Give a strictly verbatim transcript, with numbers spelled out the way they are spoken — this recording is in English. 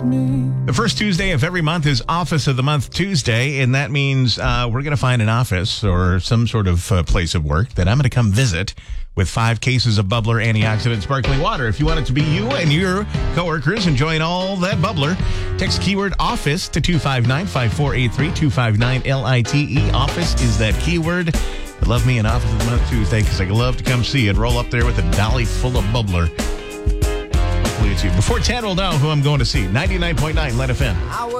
me. The first Tuesday of every month is Office of the Month Tuesday, and that means uh, we're going to find an office or some sort of uh, place of work that I'm going to come visit with five cases of Bubbler antioxidant sparkling water. If you want it to be you and your coworkers enjoying all that Bubbler, text keyword OFFICE to two five nine, five four eight three, two five nine L I T E. Office is that keyword. I love me an Office of the Month Tuesday because I love to come see it. Roll up there with a dolly full of Bubbler. Hopefully it's you. Before ten, we'll know who I'm going to see. ninety-nine point nine Let F M.